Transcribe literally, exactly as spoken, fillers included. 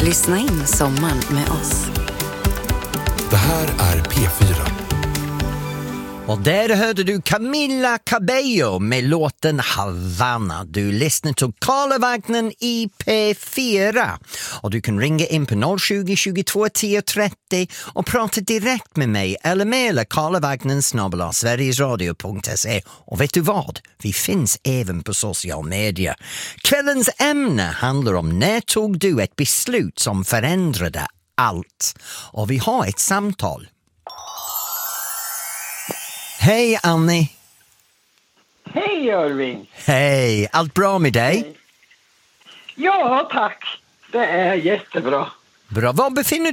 Lyssna in sommaren med oss. Det här är P fyra. Och där hörde du Camila Cabello med låten Havana. Du lyssnar till Karlavagnen i P fyra. Och du kan ringa in på noll tjugo, tjugotvå, tio trettio och prata direkt med mig eller mejla karlavagnen snabel-a sverigesradio punkt se. Och vet du vad? Vi finns även på social media. Kvällens ämne handlar om när tog du ett beslut som förändrade allt. Och vi har ett samtal. Hej Annie. Hej Örving. Hej, allt bra med dig? Hej. Ja, tack. Det är jättebra. Bra, var befinner